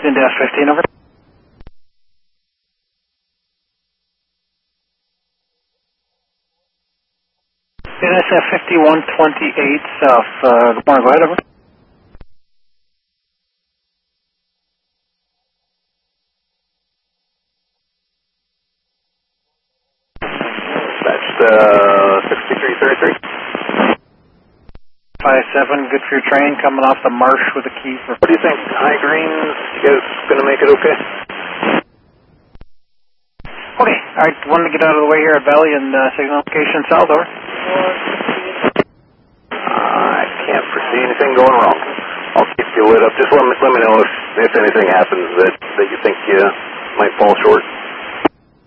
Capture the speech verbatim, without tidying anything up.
N D S fifteen, over. N S F fifty-one twenty-eight South. Uh, good morning, go ahead, over. That's uh, sixty-three thirty-three. five seven, good for your train, coming off the marsh with a key for... What do you think? High greens, you guys going to make it okay? Okay, alright, wanted to get out of the way here at Valley and uh, signal location south, over. I can't foresee anything going wrong. I'll keep you lit up. Just let me, let me know if, if anything happens that, that you think you might fall short.